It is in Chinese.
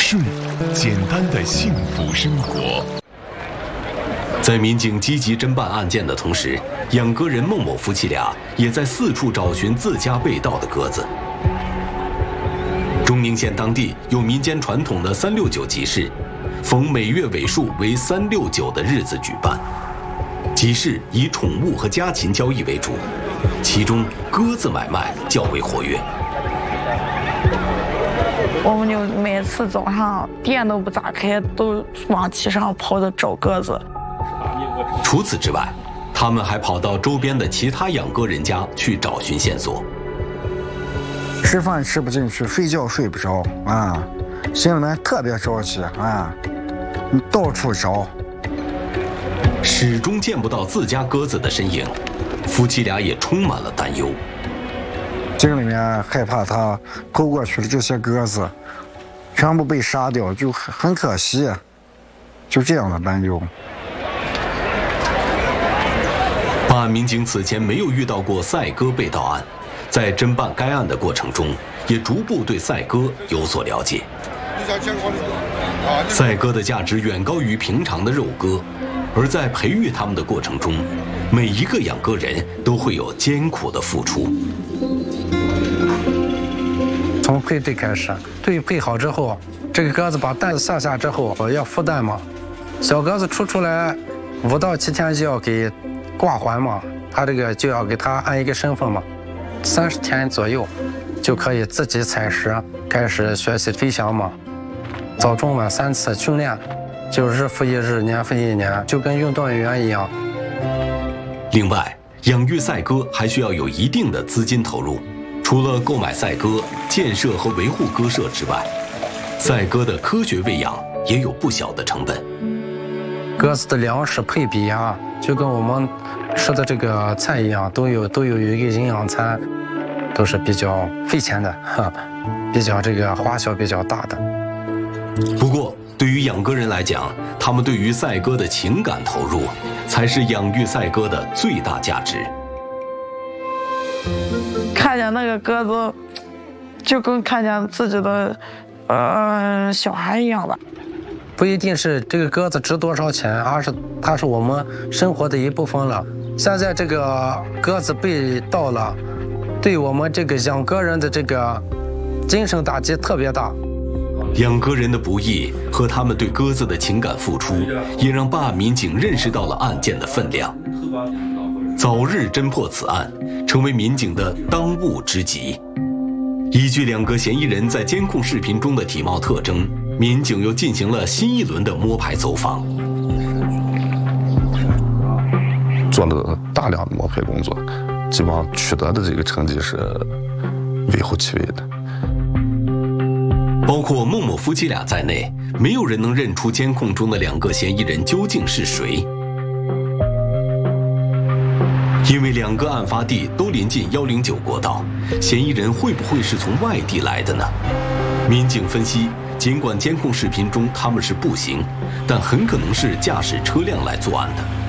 顺，简单的幸福生活。 在民警积极侦办案件的同时，养鸽人孟某夫妻俩也在四处找寻自家被盗的鸽子。中宁县当地有民间传统的369集市，逢每月尾数为369的日子举办。集市以宠物和家禽交易为主，其中鸽子买卖较为活跃。 我们就每次早上店都不打开，都往集上跑着找鸽子。 除此之外，他们还跑到周边的其他养鸽人家去找寻线索。 吃饭吃不进去，睡觉睡不着啊，心里面特别着急啊，你到处找， 始终见不到自家鸽子的身影，夫妻俩也充满了担忧。 心里面害怕他偷过去的这些鸽子全部被杀掉，就很可惜，就这样的担忧。 办案民警此前没有遇到过赛鸽被盗案，在侦办该案的过程中，也逐步对赛鸽有所了解。赛鸽的价值远高于平常的肉鸽，而在培育它们的过程中，每一个养鸽人都会有艰苦的付出。 从配对开始，对配好之后，这个鸽子把蛋下下之后要孵蛋嘛，小鸽子出来5到7天就要给挂环嘛，它这个就要给它按一个身份嘛，30天左右就可以自己采食，开始学习飞翔嘛。早中晚3次训练，就日复一日，年复一年，就跟运动员一样。 另外，养育赛鸽还需要有一定的资金投入。除了购买赛鸽、建设和维护鸽舍之外，赛鸽的科学喂养也有不小的成本。 鸽子的粮食配比啊，就跟我们吃的这个菜一样，都有一个营养餐，都是比较费钱的，比较这个花销比较大的。 不过，对于养鸽人来讲，他们对于赛鸽的情感投入，才是养育赛鸽的最大价值。 看见那个鸽子，就跟看见自己的小孩一样的。 不一定是这个鸽子值多少钱，而是它是我们生活的一部分了。现在这个鸽子被盗了，对我们这个养鸽人的这个精神打击特别大。 养鸽人的不易和他们对鸽子的情感付出，也让办案民警认识到了案件的分量。早日侦破此案，成为民警的当务之急。依据2个嫌疑人在监控视频中的体貌特征，民警又进行了新一轮的摸排走访， 做了大量的摸排工作，基本上取得的这个成绩是微乎其微的。 包括孟某夫妻俩在内，没有人能认出监控中的2个嫌疑人究竟是谁。因为2个案发地都临近109国道，嫌疑人会不会是从外地来的呢？民警分析，尽管监控视频中他们是步行，但很可能是驾驶车辆来作案的。